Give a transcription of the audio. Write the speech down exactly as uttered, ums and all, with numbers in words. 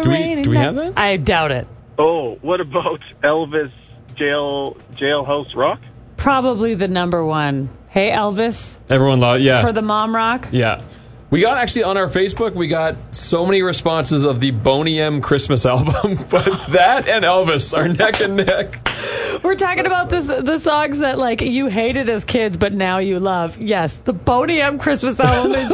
Do we, do we have that? I doubt it. Oh, what about Elvis Jail Jailhouse Rock? Probably the number one. Hey, Elvis. Everyone loved, yeah. For the mom rock? Yeah. We got actually on our Facebook, we got so many responses of the Boney M Christmas album, but that and Elvis are neck and neck. We're talking about this, the songs that like you hated as kids, but now you love. Yes, the Boney M Christmas album is